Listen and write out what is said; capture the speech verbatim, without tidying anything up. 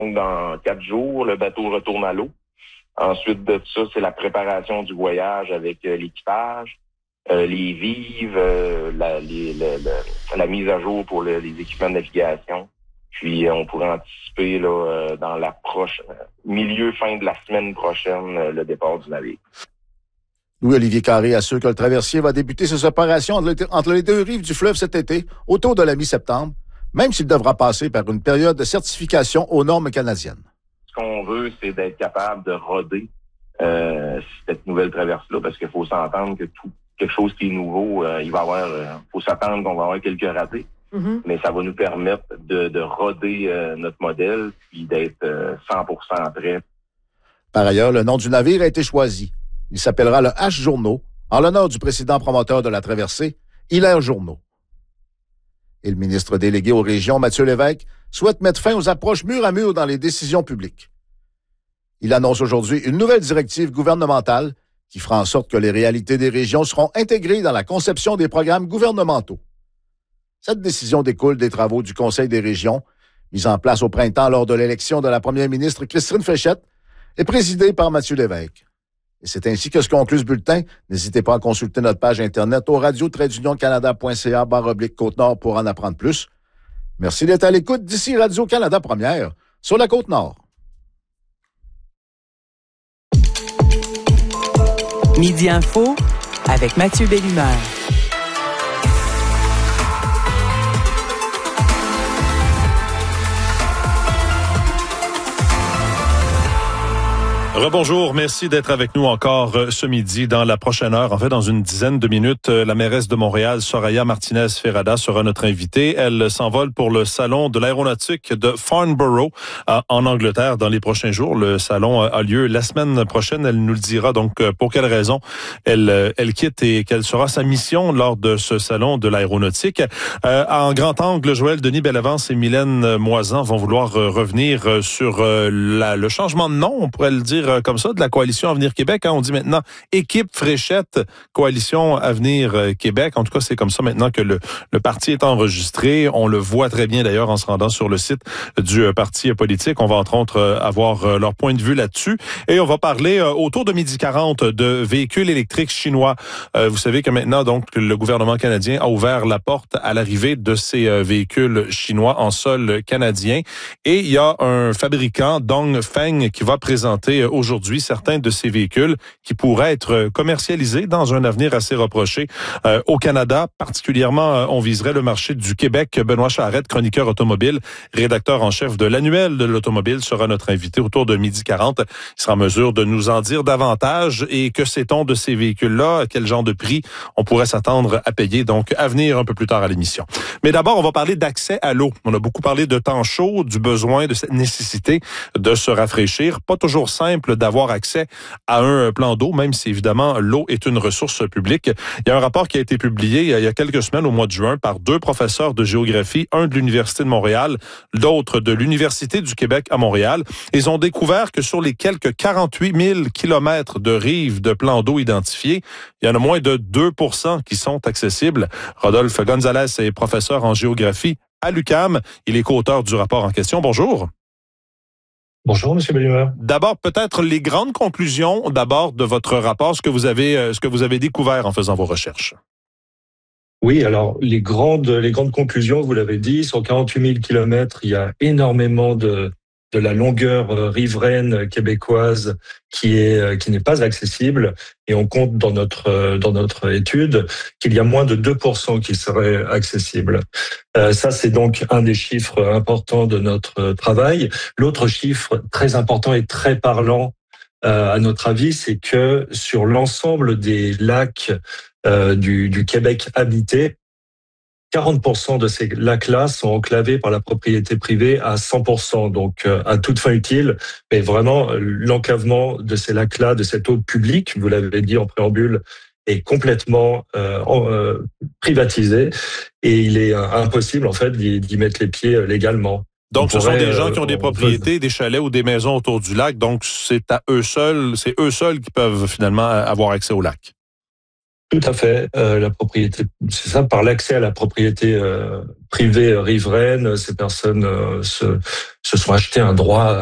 Donc, dans quatre jours, le bateau retourne à l'eau. Ensuite de ça, c'est la préparation du voyage avec euh, l'équipage, euh, les vives, euh, la, les, le, le, la mise à jour pour le, les équipements de navigation. Puis, euh, on pourrait anticiper là, euh, dans la proche, milieu, fin de la semaine prochaine, euh, le départ du navire. Louis-Olivier Carré assure que le traversier va débuter ses opérations entre les deux rives du fleuve cet été, autour de la mi-septembre, même s'il devra passer par une période de certification aux normes canadiennes. Ce qu'on veut, c'est d'être capable de roder euh, cette nouvelle traverse-là, parce qu'il faut s'entendre que tout quelque chose qui est nouveau, euh, il va y avoir, euh, faut s'attendre qu'on va avoir quelques ratés, mm-hmm. mais ça va nous permettre de, de roder euh, notre modèle puis d'être euh, cent pour cent prêt. Par ailleurs, le nom du navire a été choisi. Il s'appellera le H-Journaux, en l'honneur du président promoteur de la traversée, Hilaire Journaux. Et le ministre délégué aux régions, Mathieu Lévesque, souhaite mettre fin aux approches mur à mur dans les décisions publiques. Il annonce aujourd'hui une nouvelle directive gouvernementale qui fera en sorte que les réalités des régions seront intégrées dans la conception des programmes gouvernementaux. Cette décision découle des travaux du Conseil des régions, mis en place au printemps lors de l'élection de la première ministre Christine Fréchette et présidée par Mathieu Lévesque. Et c'est ainsi que se conclut ce bulletin. N'hésitez pas à consulter notre page Internet au radio tiret union canada point c a barre oblique Côte-Nord pour en apprendre plus. Merci d'être à l'écoute d'ici Radio-Canada Première sur la Côte-Nord. Midi Info avec Mathieu Bellumeur. Rebonjour, merci d'être avec nous encore ce midi dans la prochaine heure. En fait, dans une dizaine de minutes, la mairesse de Montréal, Soraya Martinez-Ferrada, sera notre invitée. Elle s'envole pour le salon de l'aéronautique de Farnborough en Angleterre dans les prochains jours. Le salon a lieu la semaine prochaine. Elle nous le dira donc pour quelles raisons elle, elle quitte et quelle sera sa mission lors de ce salon de l'aéronautique. Euh, en grand angle, Joël Denis Bellavance et Mylène Moisan vont vouloir revenir sur la, le changement de nom, on pourrait le dire comme ça, de la Coalition Avenir Québec. Hein, on dit maintenant Équipe Fréchette, Coalition Avenir Québec. En tout cas, c'est comme ça maintenant que le, le parti est enregistré. On le voit très bien d'ailleurs en se rendant sur le site du parti politique. On va entre autres avoir leur point de vue là-dessus. Et on va parler autour de midi quarante de véhicules électriques chinois. Euh, vous savez que maintenant, donc, le gouvernement canadien a ouvert la porte à l'arrivée de ces véhicules chinois en sol canadien. Et il y a un fabricant, Dongfeng, qui va présenter aujourd'hui certains de ces véhicules qui pourraient être commercialisés dans un avenir assez reproché euh, au Canada. Particulièrement, euh, on viserait le marché du Québec. Benoît Charette, chroniqueur automobile, rédacteur en chef de l'annuel de l'automobile, sera notre invité autour de midi quarante. Il sera en mesure de nous en dire davantage. Et que sait-on de ces véhicules-là? Quel genre de prix on pourrait s'attendre à payer? Donc, à venir un peu plus tard à l'émission. Mais d'abord, on va parler d'accès à l'eau. On a beaucoup parlé de temps chaud, du besoin, de cette nécessité de se rafraîchir. Pas toujours simple d'avoir accès à un plan d'eau, même si évidemment l'eau est une ressource publique. Il y a un rapport qui a été publié il y a quelques semaines au mois de juin par deux professeurs de géographie, un de l'Université de Montréal, l'autre de l'Université du Québec à Montréal. Ils ont découvert que sur les quelques quarante-huit mille kilomètres de rives de plans d'eau identifiés, il y en a moins de deux pour cent qui sont accessibles. Rodolphe Gonzalez est professeur en géographie à l'U Q A M. Il est co-auteur du rapport en question. Bonjour. Bonjour, M. Bellumeur. D'abord, peut-être les grandes conclusions d'abord de votre rapport, ce que vous avez, ce que vous avez découvert en faisant vos recherches. Oui, alors les grandes, les grandes conclusions, vous l'avez dit, sur quarante-huit mille kilomètres, il y a énormément de de la longueur riveraine québécoise qui est qui n'est pas accessible, et on compte dans notre dans notre étude qu'il y a moins de deux pour cent qui seraient accessibles. Euh, ça, c'est donc un des chiffres importants de notre travail. L'autre chiffre très important et très parlant, euh, à notre avis, c'est que sur l'ensemble des lacs euh, du, du Québec habité, quarante pour cent de ces lacs-là sont enclavés par la propriété privée à cent pour cent, donc à toute fin utile. Mais vraiment, l'enclavement de ces lacs-là, de cette eau publique, vous l'avez dit en préambule, est complètement euh, euh, privatisé, et il est euh, impossible en fait d'y, d'y mettre les pieds légalement. Donc, ce pourrait, sont des gens euh, qui ont des propriétés, des chalets ou des maisons autour du lac. Donc, c'est à eux seuls, c'est eux seuls qui peuvent finalement avoir accès au lac. Tout à fait. Euh, la propriété, c'est ça, par l'accès à la propriété euh, privée euh, riveraine, ces personnes euh, se, se sont acheté un droit